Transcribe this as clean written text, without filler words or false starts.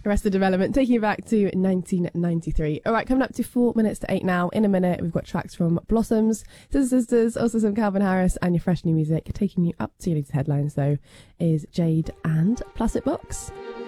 Arrested Development, taking you back to 1993. All right, coming up to 4 minutes to 8 now. In a minute, we've got tracks from Blossoms, Scissor Sisters, also some Calvin Harris, and your fresh new music. Taking you up to your latest headlines, though, is Jade and Plastic Box.